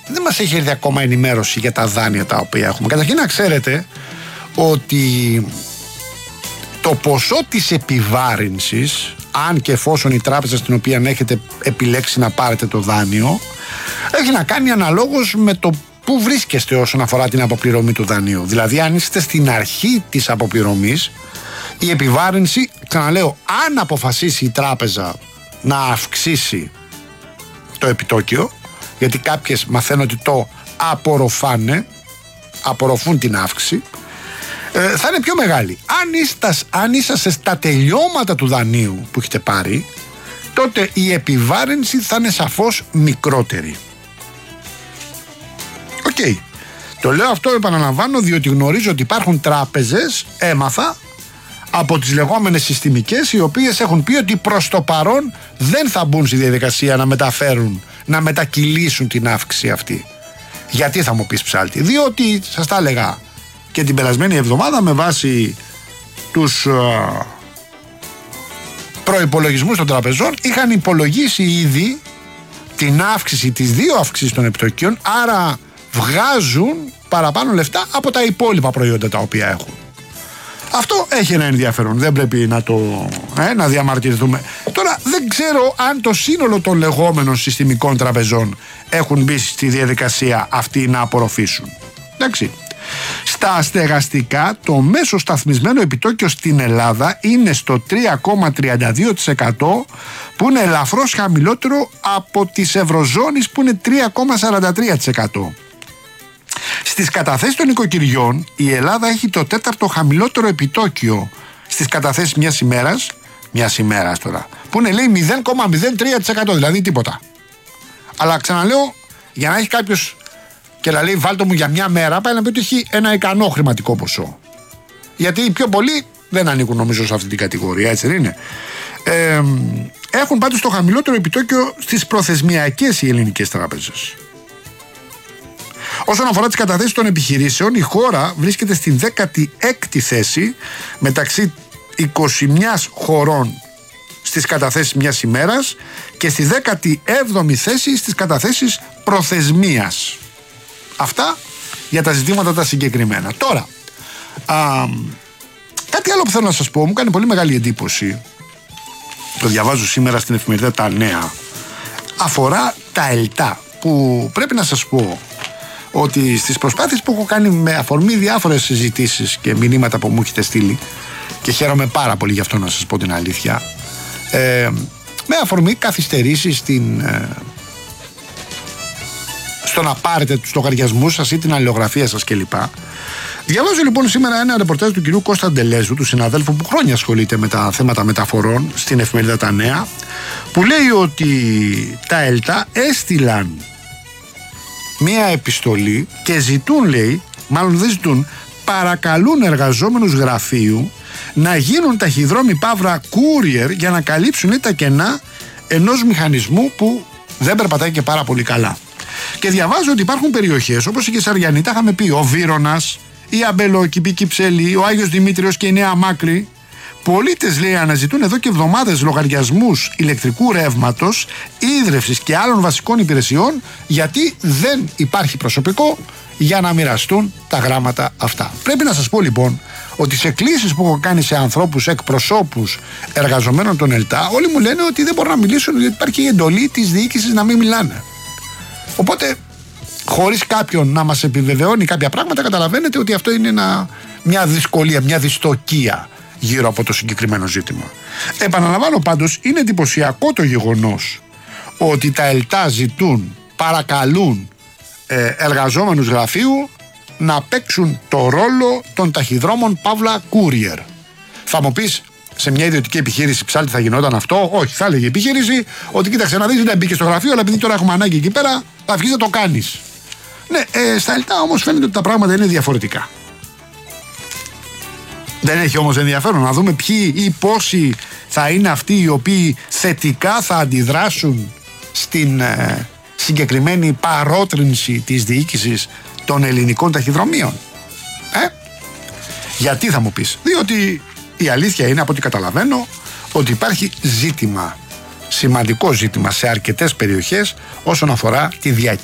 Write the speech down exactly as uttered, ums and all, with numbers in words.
δεν μας έχει έρθει ακόμα ενημέρωση για τα δάνεια τα οποία έχουμε. Καταρχήν να ξέρετε ότι το ποσό της επιβάρυνσης, αν και εφόσον η τράπεζα στην οποία έχετε επιλέξει να πάρετε το δάνειο, έχει να κάνει αναλόγως με το πού βρίσκεστε όσον αφορά την αποπληρωμή του δανείου. Δηλαδή, αν είστε στην αρχή της αποπληρωμής, η επιβάρυνση, ξαναλέω, αν αποφασίσει η τράπεζα να αυξήσει το επιτόκιο, γιατί κάποιες μαθαίνω ότι το απορροφάνε, απορροφούν την αύξηση, ε, θα είναι πιο μεγάλη. Αν, είστε, αν είσαστε στα τελειώματα του δανείου που έχετε πάρει, τότε η επιβάρυνση θα είναι σαφώς μικρότερη. Οκ. Okay. Το λέω αυτό, επαναλαμβάνω, διότι γνωρίζω ότι υπάρχουν τράπεζες, έμαθα, από τις λεγόμενες συστημικές, οι οποίες έχουν πει ότι προς το παρόν δεν θα μπουν στη διαδικασία να μεταφέρουν, να μετακυλήσουν την αύξηση αυτή. Γιατί θα μου πεις, ψάλτη? Διότι σας τα έλεγα και την περασμένη εβδομάδα, με βάση τους uh, προϋπολογισμούς των τραπεζών, είχαν υπολογίσει ήδη την αύξηση, τις δύο αύξησεις των επιτοκίων, άρα βγάζουν παραπάνω λεφτά από τα υπόλοιπα προϊόντα τα οποία έχουν. Αυτό έχει ένα ενδιαφέρον, δεν πρέπει να το ε, να διαμαρτυρηθούμε. Τώρα δεν ξέρω αν το σύνολο των λεγόμενων συστημικών τραπεζών έχουν μπει στη διαδικασία αυτή να απορροφήσουν. Εντάξει. Στα στεγαστικά το μέσο σταθμισμένο επιτόκιο στην Ελλάδα είναι στο τρία κόμμα τριάντα δύο τοις εκατό, που είναι ελαφρώς χαμηλότερο από της Ευρωζώνης που είναι τρία κόμμα σαράντα τρία τοις εκατό. Στις καταθέσεις των οικοκυριών η Ελλάδα έχει το τέταρτο χαμηλότερο επιτόκιο στις καταθέσεις μιας ημέρας, μιας ημέρας τώρα, που είναι, λέει, μηδέν κόμμα μηδέν τρία τοις εκατό, δηλαδή τίποτα. Αλλά ξαναλέω, για να έχει κάποιος και να λέει βάλτο μου για μια μέρα, πάει να πει ότι έχει ένα ικανό χρηματικό ποσό. Γιατί οι πιο πολλοί δεν ανήκουν νομίζω σε αυτή την κατηγορία, έτσι δεν είναι? Ε, έχουν πάντως το χαμηλότερο επιτόκιο στις προθεσμιακές οι ελληνικές τράπεζες. Όσον αφορά τις καταθέσεις των επιχειρήσεων, η χώρα βρίσκεται στην δέκατη έκτη θέση μεταξύ είκοσι μια χωρών στις καταθέσεις μιας ημέρας και στη δέκατη έβδομη θέση στις καταθέσεις προθεσμίας. Αυτά για τα ζητήματα τα συγκεκριμένα. Τώρα, α, κάτι άλλο που θέλω να σας πω, μου κάνει πολύ μεγάλη εντύπωση, το διαβάζω σήμερα στην εφημερίδα Τα Νέα, αφορά τα ΕΛΤΑ, που πρέπει να σας πω ότι στις προσπάθειες που έχω κάνει με αφορμή διάφορες συζητήσεις και μηνύματα που μου έχετε στείλει, και χαίρομαι πάρα πολύ γι' αυτό, να σας πω την αλήθεια, ε, με αφορμή καθυστερήσεις στην, ε, στο να πάρετε τους λογαριασμούς σας ή την αλληλογραφία σας κλπ. Διαβάζω λοιπόν σήμερα ένα ρεπορτάζ του κυρίου Κώστα Ντελέζου, του συναδέλφου που χρόνια ασχολείται με τα θέματα μεταφορών στην εφημερίδα Τα Νέα, που λέει ότι τα ΕΛΤΑ έστειλαν μία επιστολή και ζητούν, λέει, μάλλον δεν ζητούν, παρακαλούν εργαζόμενους γραφείου να γίνουν ταχυδρόμοι παύλα courier για να καλύψουν, λέει, τα κενά ενός μηχανισμού που δεν περπατάει και πάρα πολύ καλά. Και διαβάζω ότι υπάρχουν περιοχές όπως η Κεσαριανή, τα είχαμε πει, ο Βύρωνας, η Αμπελόκηπη, η Κυψέλη, ο Άγιος Δημήτριος και η Νέα Μάκρη. Πολίτες, λέει, αναζητούν εδώ και εβδομάδες λογαριασμούς ηλεκτρικού ρεύματος, ίδρευσης και άλλων βασικών υπηρεσιών, γιατί δεν υπάρχει προσωπικό για να μοιραστούν τα γράμματα αυτά. Πρέπει να σας πω λοιπόν ότι σε κλήσεις που έχω κάνει σε ανθρώπους, εκπροσώπους εργαζομένων των ΕΛΤΑ, όλοι μου λένε ότι δεν μπορούν να μιλήσουν, γιατί υπάρχει η εντολή της διοίκησης να μην μιλάνε. Οπότε, χωρίς κάποιον να μας επιβεβαιώνει κάποια πράγματα, καταλαβαίνετε ότι αυτό είναι ένα, μια δυσκολία, μια δυστοκία γύρω από το συγκεκριμένο ζήτημα. Επαναλαμβάνω πάντως, είναι εντυπωσιακό το γεγονός ότι τα ΕΛΤΑ ζητούν, παρακαλούν ε, εργαζόμενους γραφείου να παίξουν το ρόλο των ταχυδρόμων παύλα courier. Θα μου πεις, σε μια ιδιωτική επιχείρηση, ψάλτη, θα γινόταν αυτό? Όχι, θα έλεγε η επιχείρηση ότι κοίταξε να δεις, δεν μπήκε στο γραφείο, αλλά επειδή τώρα έχουμε ανάγκη εκεί πέρα, θα βγεις να το κάνεις. Ναι, ε, στα ΕΛΤΑ όμως φαίνεται ότι τα πράγματα είναι διαφορετικά. Δεν έχει όμως ενδιαφέρον να δούμε ποιοι ή πόσοι θα είναι αυτοί οι οποίοι θετικά θα αντιδράσουν στην ε, συγκεκριμένη παρότρινση της διοίκησης των ελληνικών ταχυδρομείων. Ε? Γιατί θα μου πεις? Διότι η αλήθεια είναι, από ό,τι καταλαβαίνω, ότι υπάρχει ζήτημα, σημαντικό ζήτημα σε αρκετές περιοχές όσον αφορά τη